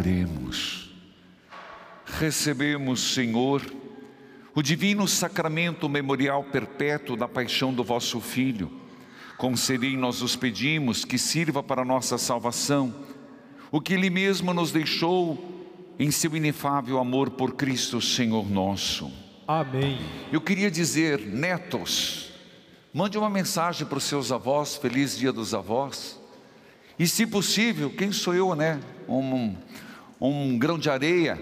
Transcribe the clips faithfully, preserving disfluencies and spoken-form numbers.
Oremos. Recebemos, Senhor, o divino sacramento memorial perpétuo da paixão do vosso Filho. Concedei, nós os pedimos, que sirva para a nossa salvação, o que Ele mesmo nos deixou em seu inefável amor por Cristo, Senhor nosso. Amém. Eu queria dizer, netos, mande uma mensagem para os seus avós, feliz dia dos avós. E se possível, quem sou eu, né? Um, um grão de areia,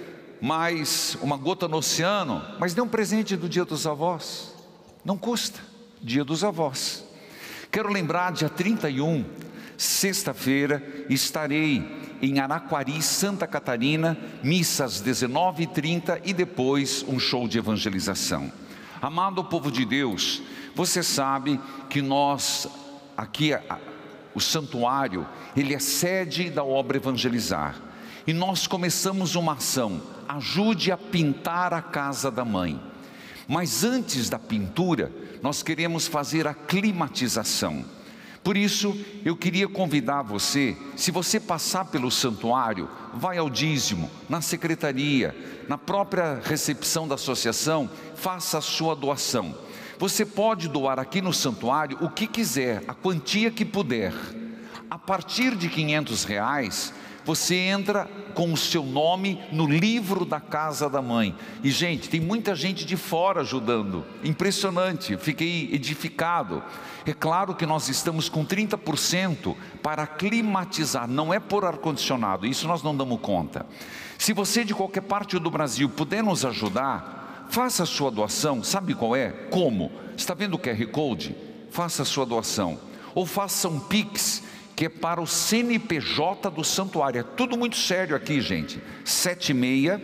mais uma gota no oceano, mas dê um presente do dia dos avós. Não custa, dia dos avós. Quero lembrar, dia trinta e um, sexta-feira, estarei em Araquari, Santa Catarina, missa às dezenove e trinta e depois um show de evangelização. Amado povo de Deus, você sabe que nós, aqui, o santuário, ele é sede da obra Evangelizar. E nós começamos uma ação, ajude a pintar a casa da mãe. Mas antes da pintura, nós queremos fazer a climatização. Por isso, eu queria convidar você, se você passar pelo santuário, vai ao dízimo, na secretaria, na própria recepção da associação, faça a sua doação. Você pode doar aqui no santuário o que quiser, a quantia que puder. A partir de quinhentos reais, você entra com o seu nome no livro da casa da mãe. E gente, tem muita gente de fora ajudando, impressionante, fiquei edificado. É claro que nós estamos com trinta por cento para climatizar, não é por ar-condicionado, isso nós não damos conta. Se você de qualquer parte do Brasil puder nos ajudar, faça a sua doação. Sabe qual é? Como? Está vendo o Q R Code? Faça a sua doação, ou faça um Pix, que é para o C N P J do santuário. É tudo muito sério aqui, gente. sete seis,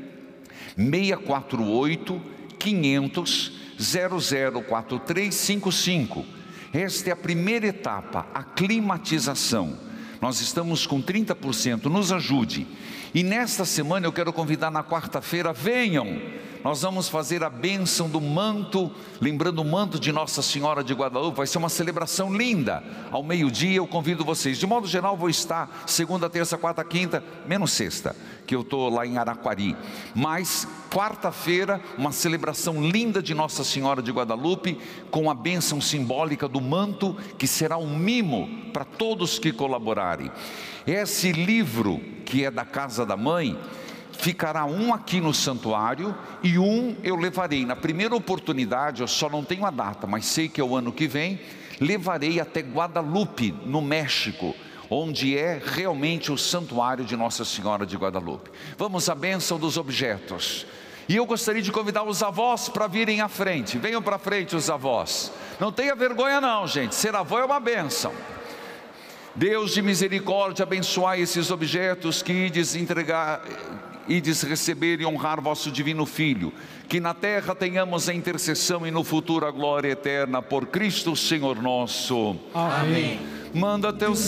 seis quatro oito, quinhentos, zero zero quatro três cinco cinco. Esta é a primeira etapa, a climatização. Nós estamos com trinta por cento, nos ajude. E nesta semana eu quero convidar, na quarta-feira, venham. Nós vamos fazer a bênção do manto, lembrando o manto de Nossa Senhora de Guadalupe. Vai ser uma celebração linda. Ao meio-dia eu convido vocês. De modo geral vou estar segunda, terça, quarta, quinta, menos sexta, que eu estou lá em Araquari. Mas quarta-feira, uma celebração linda de Nossa Senhora de Guadalupe, com a bênção simbólica do manto, que será um mimo para todos que colaborarem. Esse livro, que é da casa da mãe, ficará um aqui no santuário e um eu levarei. Na primeira oportunidade, eu só não tenho a data, mas sei que é o ano que vem, levarei até Guadalupe, no México, onde é realmente o santuário de Nossa Senhora de Guadalupe. Vamos à bênção dos objetos. E eu gostaria de convidar os avós para virem à frente. Venham para frente os avós. Não tenha vergonha não, gente, ser avó é uma bênção. Deus de misericórdia, abençoai esses objetos que ides entregar, ides receber e honrar vosso divino Filho, que na terra tenhamos a intercessão e no futuro a glória eterna, por Cristo Senhor nosso. Amém. Manda teus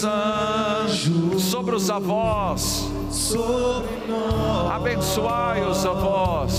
anjos sobre os avós, Sobre nós. abençoai os avós.